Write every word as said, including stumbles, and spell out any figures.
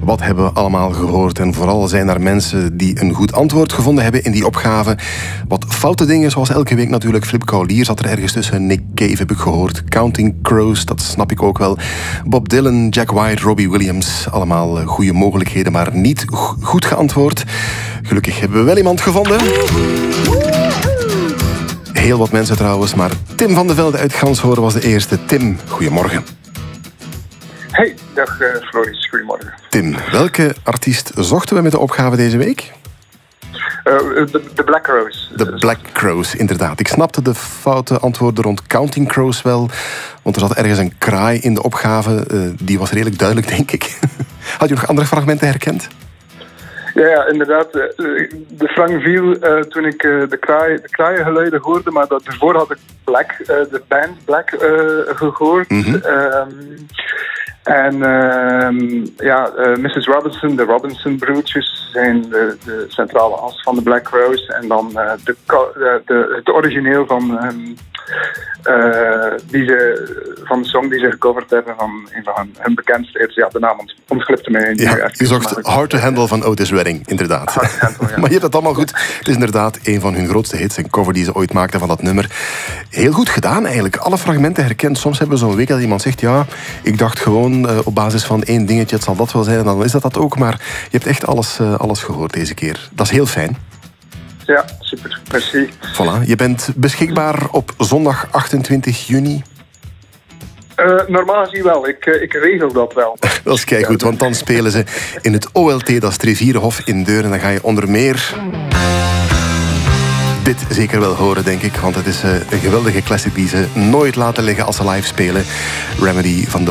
Wat hebben we allemaal gehoord? En vooral zijn er mensen die een goed antwoord gevonden hebben in die opgave. Wat foute dingen, zoals elke week natuurlijk. Flip Kaulier zat er ergens tussen. Nick Cave heb ik gehoord. Counting Crows, dat snap ik ook wel. Bob Dylan, Jack White, Robbie Williams. Allemaal goede mogelijkheden, maar niet goed geantwoord. Gelukkig hebben we wel iemand gevonden. Heel wat mensen trouwens, maar Tim van de Velde uit Ganshoren was de eerste. Tim, goedemorgen. Hey, dag uh, Floris, goedemorgen. Tim, welke artiest zochten we met de opgave deze week? De uh, uh, Black Crowes. De Black Crowes, inderdaad. Ik snapte de foute antwoorden rond Counting Crows wel, want er zat ergens een kraai in de opgave. Uh, die was redelijk duidelijk, denk ik. Had je nog andere fragmenten herkend? Ja, ja, inderdaad. De frank viel uh, toen ik uh, de, kraai, de kraaiengeluiden hoorde, maar dat, daarvoor had ik Black, uh, de band Black uh, gehoord. Mm-hmm. Um, en uh, ja, uh, missus Robinson, de Robinson-broertjes zijn de, de centrale as van de Black Crowes. En dan uh, de, de, de, het origineel van, um, uh, die ze, van de song die ze gecoverd hebben van een van hun, hun bekendste hits. Ja, de naam ont, ontglipte mij. Ja, je zocht Hard to Handle van Otis Redding, inderdaad. Handle, ja. Maar je hebt het allemaal goed. Het is inderdaad een van hun grootste hits, een cover die ze ooit maakten van dat nummer. Heel goed gedaan eigenlijk. Alle fragmenten herkend. Soms hebben we zo'n week dat iemand zegt, ja, ik dacht gewoon uh, op basis van één dingetje, het zal dat wel zijn, en dan is dat dat ook. Maar je hebt echt alles, uh, alles gehoord deze keer. Dat is heel fijn. Ja, super. Merci. Voilà. Je bent beschikbaar op zondag achtentwintig juni. Uh, normaal gezien wel. Ik, uh, ik regel dat wel. Dat is keigoed, want dan spelen ze in het O L T, dat is het Rivierenhof in Deurne. En dan ga je onder meer dit zeker wel horen, denk ik. Want het is uh, een geweldige classic die ze nooit laten liggen als ze live spelen. Remedy van de